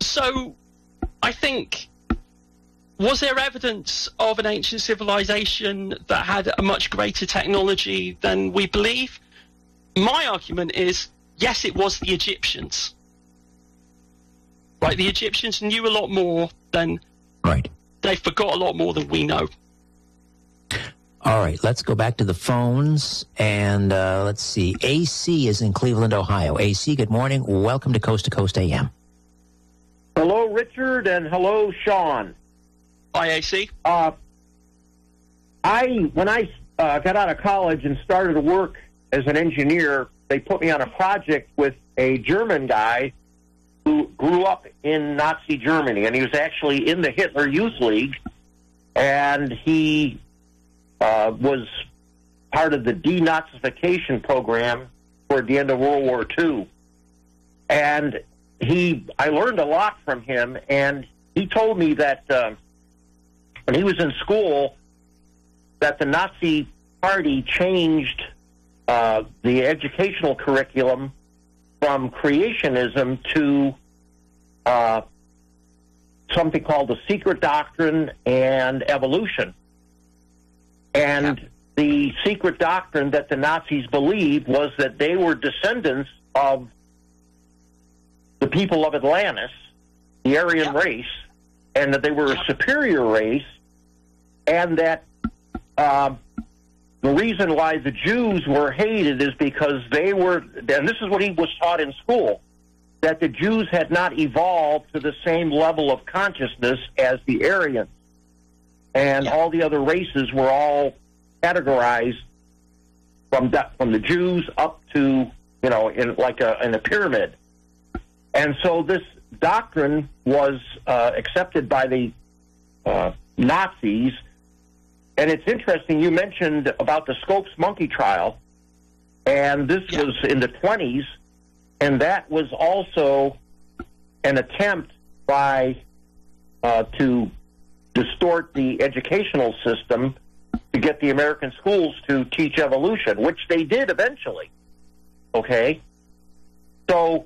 So I think, was there evidence of an ancient civilization that had a much greater technology than we believe? My argument is, yes, it was the Egyptians. Right, the Egyptians knew a lot more than... Right. They forgot a lot more than we know. All right, let's go back to the phones, and let's see. AC is in Cleveland, Ohio. AC, good morning. Welcome to Coast AM. Hello, Richard, and hello, Sean. Hi, AC. When I got out of college and started to work as an engineer, they put me on a project with a German guy who grew up in Nazi Germany, and he was actually in the Hitler Youth League, and he was part of the denazification program toward the end of World War II. And I learned a lot from him, and he told me that when he was in school, that the Nazi Party changed the educational curriculum from creationism to something called the secret doctrine and evolution. And the secret doctrine that the Nazis believed was that they were descendants of the people of Atlantis, the Aryan race, and that they were a superior race, and that the reason why the Jews were hated is because they were, and this is what he was taught in school, that the Jews had not evolved to the same level of consciousness as the Aryans. And all the other races were all categorized from the Jews up to, in a pyramid. And so this doctrine was accepted by the Nazis. And it's interesting, you mentioned about the Scopes monkey trial, and this was in the 20s, and that was also an attempt to distort the educational system to get the American schools to teach evolution, which they did eventually. Okay? So,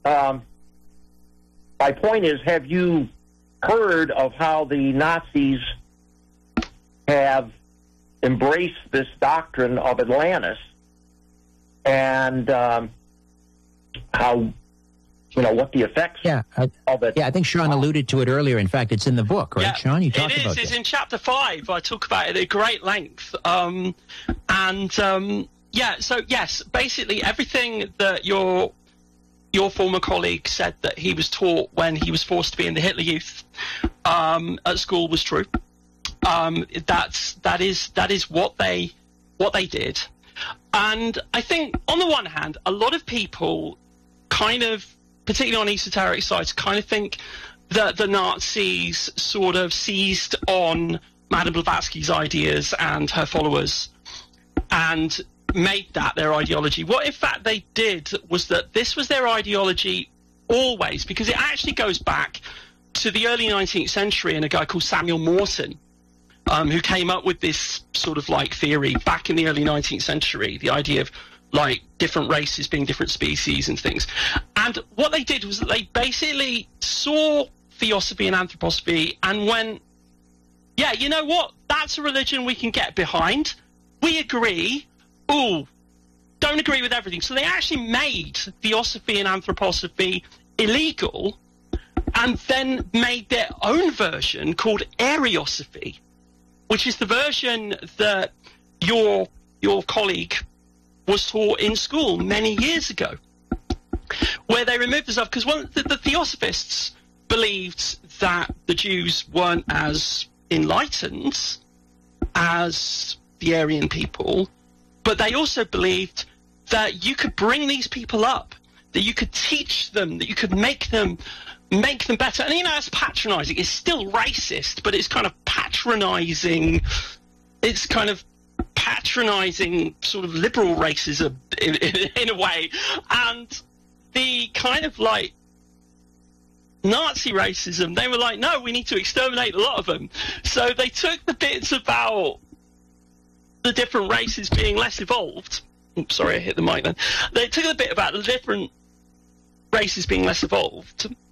my point is, have you heard of how the Nazis have embraced this doctrine of Atlantis and how... what the effects of it. Yeah, I think Sean alluded to it earlier. In fact, it's in the book, right, Sean? You talked about it. It's in Chapter 5. I talk about it at great length. So, yes, basically everything that your former colleague said that he was taught when he was forced to be in the Hitler Youth at school was true. That is what they did. And I think, on the one hand, a lot of people kind of, particularly on esoteric sites, kind of think that the Nazis sort of seized on Madame Blavatsky's ideas and her followers and made that their ideology. What, in fact, they did was that this was their ideology always, because it actually goes back to the early 19th century and a guy called Samuel Morton, who came up with this sort of theory back in the early 19th century, the idea of different races being different species and things. And what they did was that they basically saw theosophy and anthroposophy and went, yeah, you know what? That's a religion we can get behind. We agree. Ooh, don't agree with everything. So they actually made theosophy and anthroposophy illegal and then made their own version called Ariosophy, which is the version that your colleague was taught in school many years ago, where they removed themselves, because the Theosophists believed that the Jews weren't as enlightened as the Aryan people, but they also believed that you could bring these people up, that you could teach them, that you could make them better. And it's patronizing. It's still racist, but it's kind of patronizing. It's kind of patronizing sort of liberal racism in a way. And the kind of Nazi racism, they were like, no, we need to exterminate a lot of them. So they took the bits about the different races being less evolved. Oops, sorry, I hit the mic then. They took the bit about the different races being less evolved